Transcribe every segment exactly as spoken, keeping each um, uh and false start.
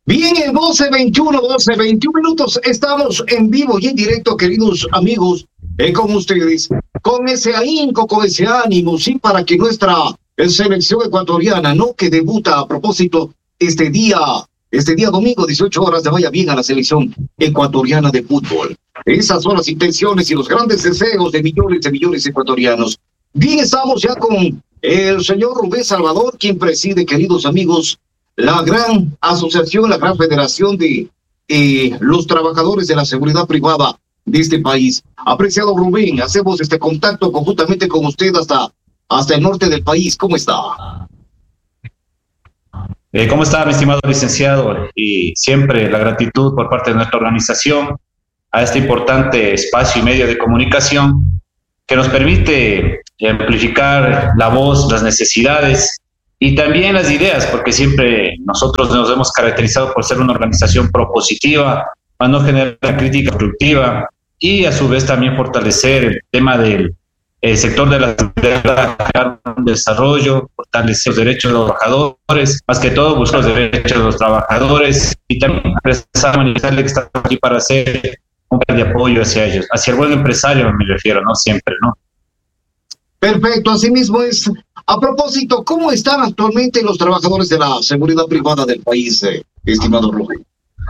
Bien, en doce veintiuno, doce veintiuno minutos, estamos en vivo y en directo, queridos amigos, eh, con ustedes, con ese ahínco, con ese ánimo, sí, para que nuestra eh, selección ecuatoriana, ¿no? Que debuta a propósito este día, este día domingo, dieciocho horas, le vaya bien a la selección ecuatoriana de fútbol. Esas son las intenciones y los grandes deseos de millones de millones de ecuatorianos. Bien, estamos ya con el señor Rubén Salvador, quien preside, queridos amigos, la gran asociación, la gran federación de eh, los trabajadores de la seguridad privada de este país. Apreciado Rubén, hacemos este contacto conjuntamente con usted hasta, hasta el norte del país. ¿Cómo está? Eh, ¿Cómo está, mi estimado licenciado? Y siempre la gratitud por parte de nuestra organización a este importante espacio y medio de comunicación que nos permite amplificar la voz, las necesidades y también las ideas, porque siempre nosotros nos hemos caracterizado por ser una organización propositiva, para no generar crítica constructiva y a su vez también fortalecer el tema del el sector de la seguridad, desarrollo, fortalecer los derechos de los trabajadores, más que todo buscar los derechos de los trabajadores y también expresar, manifestarle que estamos aquí para hacer un plan de apoyo hacia ellos, hacia el buen empresario me refiero, no siempre, ¿no? Perfecto, así mismo es. A propósito, ¿cómo están actualmente los trabajadores de la seguridad privada del país, eh, estimado Rubén?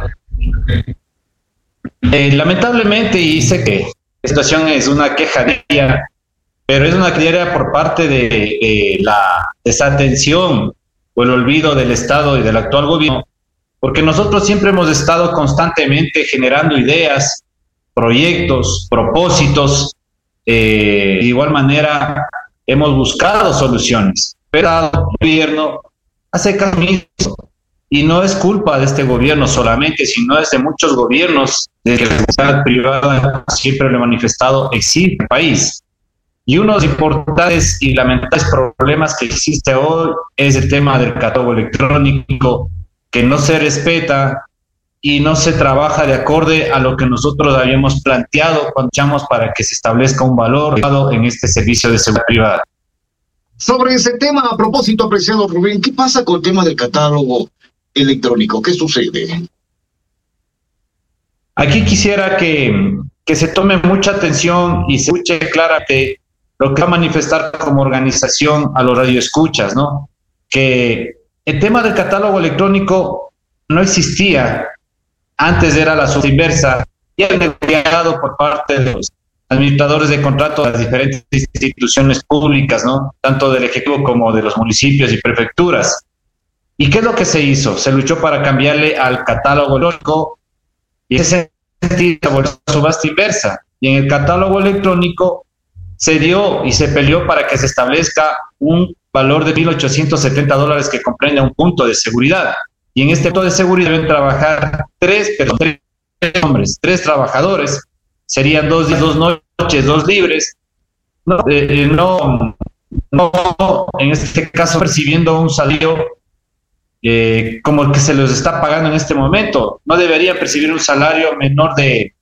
Eh, lamentablemente, y sé que la situación es una queja diaria, pero es una queja por parte de, de la desatención o el olvido del Estado y del actual gobierno, porque nosotros siempre hemos estado constantemente generando ideas, proyectos, propósitos, eh, de igual manera hemos buscado soluciones, pero el gobierno hace caso omiso. Y no es culpa de este gobierno solamente, sino es de muchos gobiernos de que la seguridad privada siempre lo ha manifestado, existe en el país. Y uno de los importantes y lamentables problemas que existe hoy es el tema del catálogo electrónico, que no se respeta y no se trabaja de acorde a lo que nosotros habíamos planteado cuando echamos para que se establezca un valor en este servicio de seguridad privada. Sobre ese tema, a propósito, apreciado Rubén, ¿qué pasa con el tema del catálogo electrónico? ¿Qué sucede? Aquí quisiera que, que se tome mucha atención y se escuche claramente lo que va a manifestar como organización a los radioescuchas, ¿no? Que el tema del catálogo electrónico no existía. Antes era la suerte inversa y era negociado por parte de los administradores de contrato de las diferentes instituciones públicas, ¿no? Tanto del Ejecutivo como de los municipios y prefecturas. ¿Y qué es lo que se hizo? Se luchó para cambiarle al catálogo electrónico y ese sentido se volvió subasta inversa. Y en el catálogo electrónico se dio y se peleó para que se establezca un valor de mil ochocientos setenta dólares que comprende un punto de seguridad. Y en este punto de seguridad deben trabajar tres, perdón, tres hombres, tres trabajadores. Serían dos, dos noches, dos libres. No, eh, no, no, en este caso percibiendo un salario eh, como el que se les está pagando en este momento. No deberían percibir un salario menor de,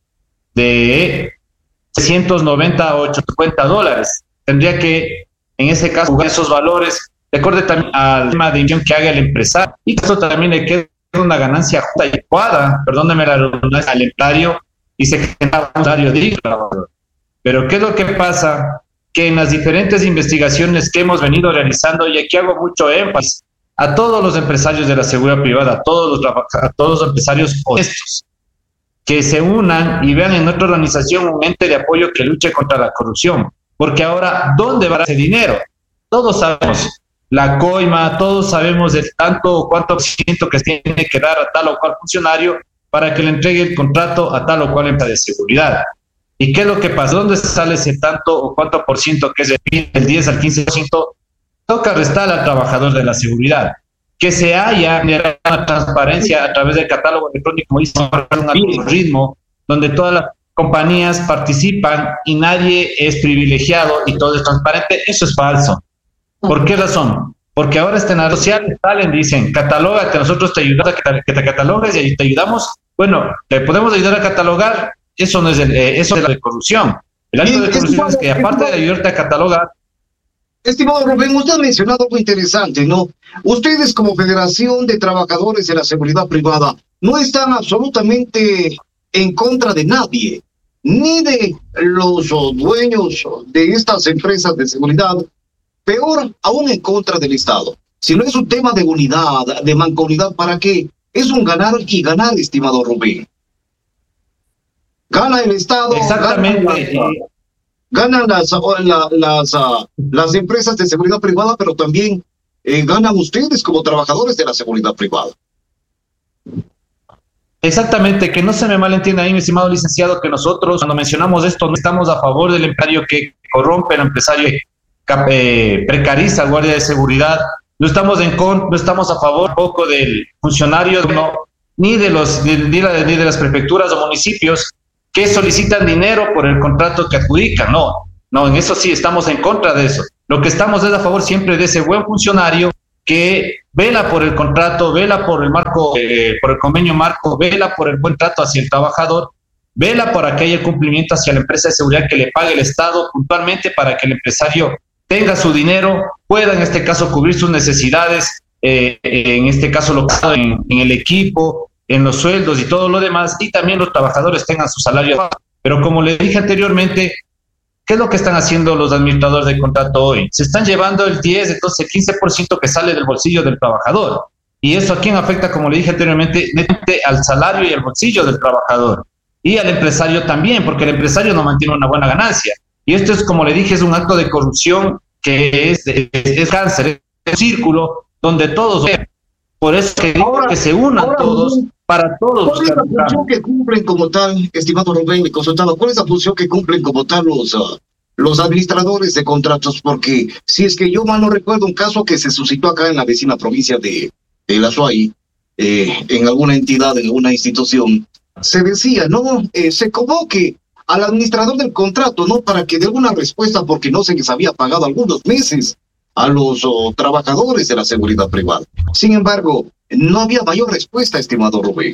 de trescientos noventa o ochocientos cincuenta dólares. Tendría que, en ese caso, jugar esos valores de acuerdo también al tema de inversión que haga el empresario. Y eso también le queda una ganancia justa y adecuada, perdóneme la redundancia, al empresario y se genera un salario digno. Pero ¿qué es lo que pasa? Que en las diferentes investigaciones que hemos venido realizando, y aquí hago mucho énfasis a todos los empresarios de la seguridad privada, a todos los, a todos los empresarios honestos, que se unan y vean en nuestra organización un ente de apoyo que luche contra la corrupción. Porque ahora, ¿dónde va ese dinero? Todos sabemos, la coima, todos sabemos de tanto o cuánto por ciento que tiene que dar a tal o cual funcionario para que le entregue el contrato a tal o cual empresa de seguridad. ¿Y qué es lo que pasa? ¿Dónde sale ese tanto o cuánto por ciento que es el diez al quince por ciento? Toca restar al trabajador de la seguridad. Que se haya generado una transparencia a través del catálogo electrónico, como dice, un algoritmo donde todas las compañías participan y nadie es privilegiado y todo es transparente. Eso es falso. ¿Por qué razón? Porque ahora están en las redes sociales, salen, dicen, catalógate, nosotros te ayudamos a que te, que te catalogues y te ayudamos. Bueno, te podemos ayudar a catalogar, eso no es el, eh, eso es la de corrupción. El ámbito de corrupción es que aparte de ayudarte a catalogar, Estimado Rubén, usted ha mencionado algo interesante, ¿no? Ustedes como Federación de Trabajadores de la Seguridad Privada no están absolutamente en contra de nadie, ni de los oh, dueños de estas empresas de seguridad, peor aún en contra del Estado. Si no es un tema de unidad, de mancomunidad, ¿para qué? Es un ganar y ganar, estimado Rubén. Gana el Estado. Exactamente. Ganan las, la, las, uh, las empresas de seguridad privada, pero también eh, ganan ustedes como trabajadores de la seguridad privada. Exactamente, que no se me malentienda ahí, mi estimado licenciado, que nosotros cuando mencionamos esto no estamos a favor del empresario que corrompe, el empresario que eh, precariza al guardia de seguridad, no estamos en con, no estamos a favor poco del funcionario, no, ni de los ni de, ni de las prefecturas o municipios que solicitan dinero por el contrato que adjudican. No, no, en eso sí estamos en contra de eso. Lo que estamos es a favor siempre de ese buen funcionario que vela por el contrato, vela por el marco, eh, por el convenio marco, vela por el buen trato hacia el trabajador, vela por que haya el cumplimiento hacia la empresa de seguridad que le pague el Estado puntualmente para que el empresario tenga su dinero, pueda en este caso cubrir sus necesidades, eh, en este caso lo en, en el equipo, en los sueldos y todo lo demás, y también los trabajadores tengan su salario. Pero como le dije anteriormente, ¿qué es lo que están haciendo los administradores de contrato hoy? Se están llevando el diez, entonces el quince por ciento que sale del bolsillo del trabajador. Y eso a quién afecta, como le dije anteriormente, netamente al salario y al bolsillo del trabajador. Y al empresario también, porque el empresario no mantiene una buena ganancia. Y esto es, como le dije, es un acto de corrupción que es, es, es cáncer, es un círculo donde todos... Por eso que digo ahora, que se unan ahora, todos, para todos. ¿Cuál es la función que cumplen como tal, estimado Rubén, y consultado, cuál es la función que cumplen como tal los, uh, los administradores de contratos? Porque si es que yo mal no recuerdo un caso que se suscitó acá en la vecina provincia de, de La Suay, eh, en alguna entidad, en alguna institución, se decía, ¿no? Eh, se convoque al administrador del contrato, ¿no? Para que dé una respuesta, porque no se les había pagado algunos meses a los oh, trabajadores de la seguridad privada. Sin embargo, no había mayor respuesta, estimado Rubén.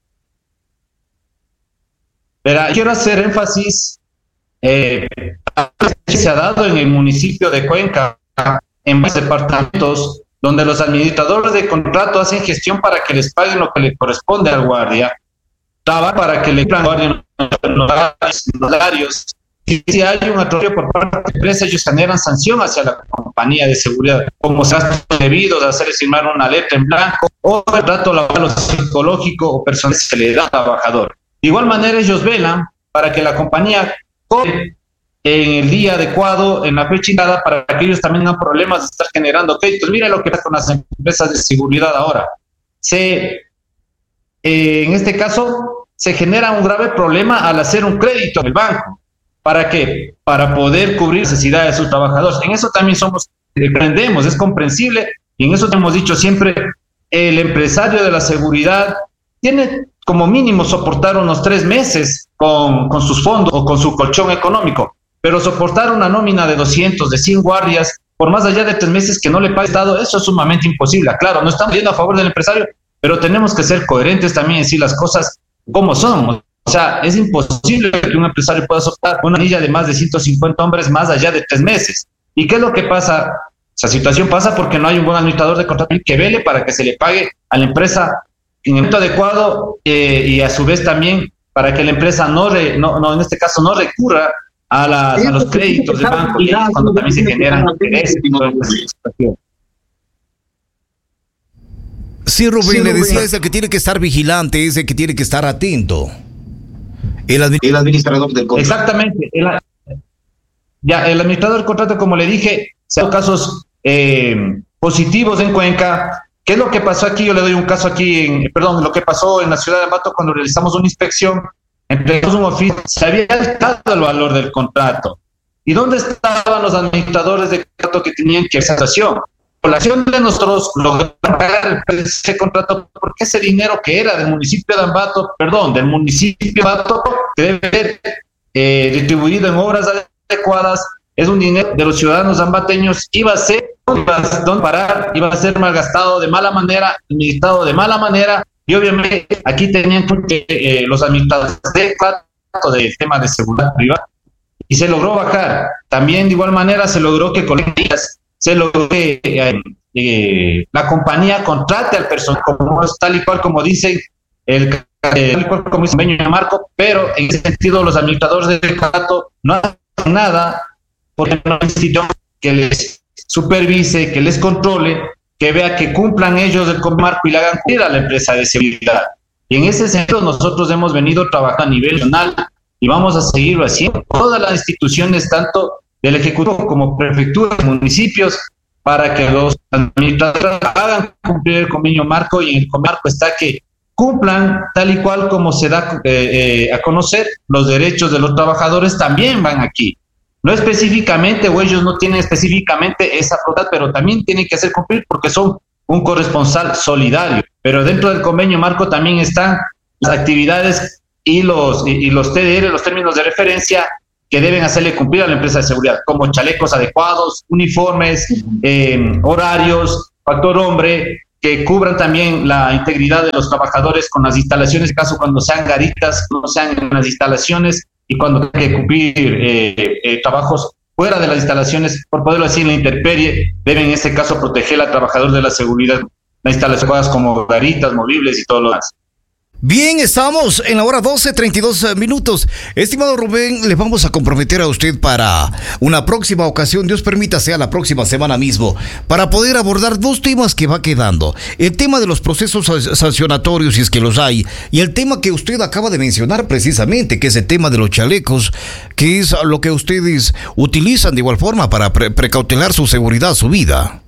Pero quiero hacer énfasis eh, que se ha dado en el municipio de Cuenca, en varios departamentos, donde los administradores de contrato hacen gestión para que les paguen lo que le corresponde al guardia, para que le paguen los salarios. Y si hay un atropello por parte de la empresa, ellos generan sanción hacia la compañía de seguridad, como se ha debido de hacer firmar una letra en blanco o el trato laboral o psicológico o personal que se le da al trabajador. De igual manera, ellos velan para que la compañía cobre en el día adecuado, en la fecha indicada, para que ellos también tengan problemas de estar generando créditos. Mira lo que pasa con las empresas de seguridad ahora. Se, eh, en este caso, se genera un grave problema al hacer un crédito en el banco. ¿Para qué? Para poder cubrir necesidades de sus trabajadores. En eso también somos, comprendemos, es comprensible, y en eso hemos dicho siempre, el empresario de la seguridad tiene como mínimo soportar unos tres meses con, con sus fondos o con su colchón económico, pero soportar una nómina de doscientos, de cien guardias, por más allá de tres meses que no le pague el Estado, eso es sumamente imposible. Claro, no estamos yendo a favor del empresario, pero tenemos que ser coherentes también y decir las cosas como son. O sea, es imposible que un empresario pueda soportar una anilla de más de ciento cincuenta hombres más allá de tres meses. ¿Y qué es lo que pasa? Esa situación pasa porque no hay un buen administrador de contrato que vele para que se le pague a la empresa en el momento adecuado eh, y a su vez también para que la empresa no, re, no, no en este caso, no recurra a, las, a los créditos del banco y cuando también se generan intereses. Sí, Rubén, sí, le decía, es el que tiene que estar vigilante, es el que tiene que estar atento. El, admi el administrador del contrato. Exactamente. El, ya, el administrador del contrato, como le dije, se han dado casos eh, positivos en Cuenca. ¿Qué es lo que pasó aquí? Yo le doy un caso aquí, en, perdón, lo que pasó en la ciudad de Ambato cuando realizamos una inspección, entregamos un oficio, se había dado el valor del contrato. ¿Y dónde estaban los administradores de contrato que tenían que hacer esa situación? Por la acción de nosotros lograr pagar ese contrato, porque ese dinero que era del municipio de Ambato, perdón, del municipio de Ambato, que debe ser eh, distribuido en obras adecuadas, es un dinero de los ciudadanos ambateños, iba a ser, iba a parar, iba a ser malgastado de mala manera, administrado de mala manera, y obviamente aquí tenían que eh, los administradores de del tema de seguridad privada, y se logró bajar. También de igual manera se logró que con ellas se logre eh, eh, la compañía contrate al personal, como es tal y cual como dice el tal y cual como dice el convenio marco, pero en ese sentido los administradores del contrato no hacen nada porque no hay institución que les supervise, que les controle, que vea que cumplan ellos el convenio marco y le hagan cumplir a la empresa de seguridad. Y en ese sentido nosotros hemos venido trabajando a nivel nacional y vamos a seguirlo haciendo. Todas las instituciones, tanto del Ejecutivo como prefecturas, municipios, para que los administradores hagan cumplir el convenio marco, y en el convenio marco está que cumplan tal y cual como se da eh, eh, a conocer los derechos de los trabajadores, también van aquí. No específicamente, o ellos no tienen específicamente esa propiedad, pero también tienen que hacer cumplir porque son un corresponsal solidario. Pero dentro del convenio marco también están las actividades y los, y, y los T D R, los términos de referencia, que deben hacerle cumplir a la empresa de seguridad, como chalecos adecuados, uniformes, eh, horarios, factor hombre, que cubran también la integridad de los trabajadores con las instalaciones, en caso cuando sean garitas, no sean en las instalaciones, y cuando tengan que cumplir eh, eh, trabajos fuera de las instalaciones, por poderlo decir, en la intemperie, deben en este caso proteger al trabajador de la seguridad, las instalaciones como garitas, movibles y todo lo demás. Bien, estamos en la hora doce, treinta y dos minutos. Estimado Rubén, le vamos a comprometer a usted para una próxima ocasión, Dios permita sea la próxima semana mismo, para poder abordar dos temas que va quedando. El tema de los procesos sancionatorios, si es que los hay, y el tema que usted acaba de mencionar precisamente, que es el tema de los chalecos, que es lo que ustedes utilizan de igual forma para pre- precautelar su seguridad, su vida.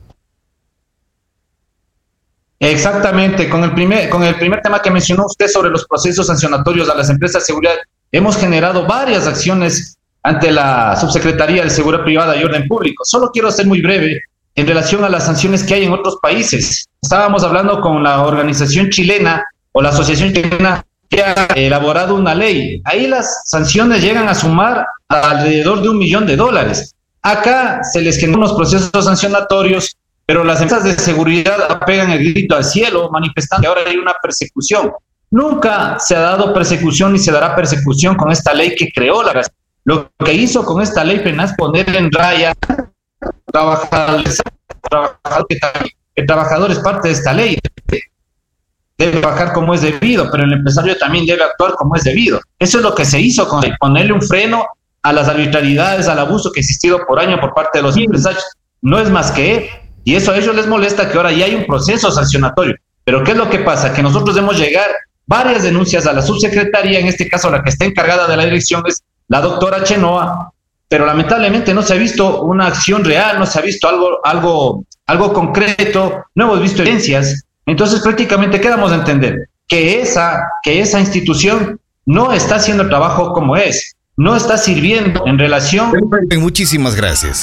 Exactamente, con el primer con el primer tema que mencionó usted sobre los procesos sancionatorios a las empresas de seguridad, hemos generado varias acciones ante la Subsecretaría de Seguridad Privada y Orden Público. Solo quiero ser muy breve en relación a las sanciones que hay en otros países. Estábamos hablando con la organización chilena o la asociación chilena que ha elaborado una ley. Ahí las sanciones llegan a sumar alrededor de un millón de dólares. Acá se les generan unos procesos sancionatorios, pero las empresas de seguridad pegan el grito al cielo, manifestando que ahora hay una persecución. Nunca se ha dado persecución ni se dará persecución con esta ley que creó la... Lo que hizo con esta ley penal es poner en raya trabajadores, trabajadores, el trabajador es parte de esta ley, debe trabajar como es debido, pero el empresario también debe actuar como es debido. Eso es lo que se hizo, con ponerle un freno a las arbitrariedades, al abuso que ha existido por año por parte de los empresarios. No es más que... Y eso a ellos les molesta, que ahora ya hay un proceso sancionatorio. Pero ¿qué es lo que pasa? Que nosotros debemos llegar varias denuncias a la subsecretaría, en este caso la que está encargada de la dirección es la doctora Chenoa, pero lamentablemente no se ha visto una acción real, no se ha visto algo, algo, algo concreto, no hemos visto evidencias. Entonces prácticamente quedamos a entender que esa, que esa institución no está haciendo el trabajo como es, no está sirviendo en relación... Muchísimas gracias.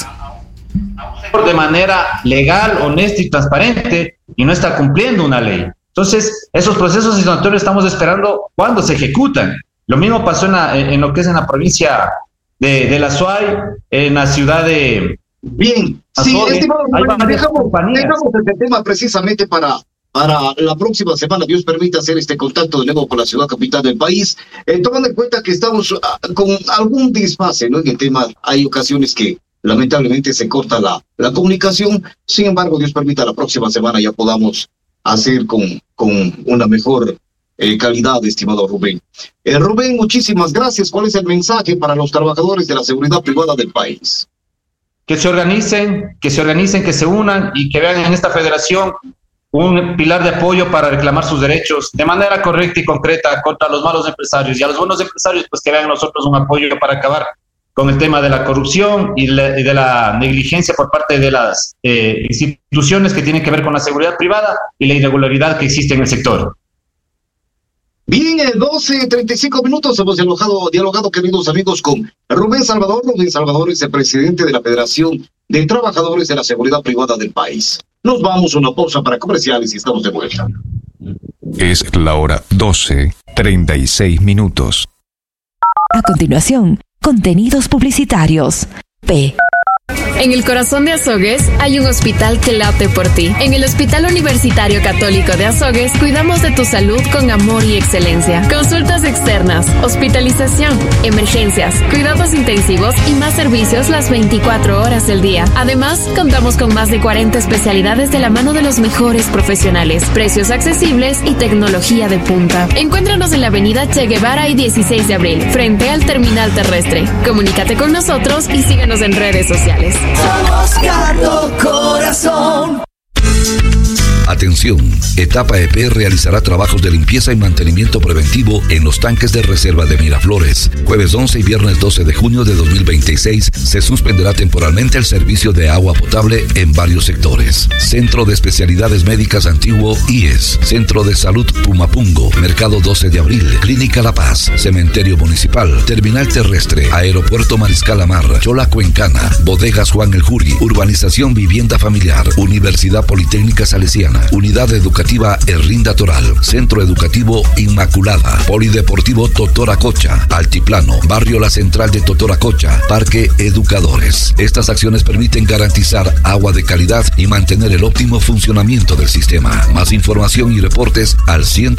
De manera legal, honesta y transparente, y no está cumpliendo una ley. Entonces, esos procesos sancionatorios estamos esperando cuándo se ejecutan. Lo mismo pasó en, la, en lo que es en la provincia de, de la Suay, en la ciudad de... Bien, Azogue. sí, estimado, Hay dejamos, dejamos este tema precisamente para, para la próxima semana, Dios permita hacer este contacto de nuevo con la ciudad capital del país, eh, tomando en cuenta que estamos uh, con algún desfase, ¿no? En el tema, hay ocasiones que lamentablemente se corta la, la comunicación. Sin embargo, Dios permita, la próxima semana ya podamos hacer con, con una mejor eh, calidad, estimado Rubén. Eh, Rubén, muchísimas gracias. ¿Cuál es el mensaje para los trabajadores de la seguridad privada del país? Que se organicen, que se organicen, que se unan y que vean en esta federación un pilar de apoyo para reclamar sus derechos de manera correcta y concreta contra los malos empresarios. Y a los buenos empresarios, pues que vean en nosotros un apoyo para acabar con el tema de la corrupción y de la negligencia por parte de las eh, instituciones que tienen que ver con la seguridad privada y la irregularidad que existe en el sector. Bien, doce treinta y cinco minutos hemos dialogado, dialogado, queridos amigos, con Rubén Salvador. Rubén Salvador es el presidente de la Federación de Trabajadores de la Seguridad Privada del país. Nos vamos a una pausa para comerciales y estamos de vuelta. Es la hora doce treinta y seis minutos. A continuación, contenidos publicitarios. P. En el corazón de Azogues hay un hospital que late por ti. En el Hospital Universitario Católico de Azogues cuidamos de tu salud con amor y excelencia. Consultas externas, hospitalización, emergencias, cuidados intensivos y más servicios las veinticuatro horas del día. Además, contamos con más de cuarenta especialidades de la mano de los mejores profesionales, precios accesibles y tecnología de punta. Encuéntranos en la avenida Che Guevara y dieciséis de abril, frente al terminal terrestre. Comunícate con nosotros y síguenos en redes sociales. Somos Cardo Corazón. Atención, Etapa E P realizará trabajos de limpieza y mantenimiento preventivo en los tanques de reserva de Miraflores. Jueves once y viernes doce de junio de dos mil veintiséis se suspenderá temporalmente el servicio de agua potable en varios sectores. Centro de Especialidades Médicas Antiguo I E S, Centro de Salud Pumapungo, Mercado doce de abril, Clínica La Paz, Cementerio Municipal, Terminal Terrestre, Aeropuerto Mariscal Amar, Chola Cuencana, Bodegas Juan El Juri, Urbanización Vivienda Familiar, Universidad Politécnica Salesiana, Unidad Educativa Errinda Toral, Centro Educativo Inmaculada, Polideportivo Totoracocha, Altiplano, Barrio La Central de Totoracocha, Parque Educadores. Estas acciones permiten garantizar agua de calidad y mantener el óptimo funcionamiento del sistema. Más información y reportes al cien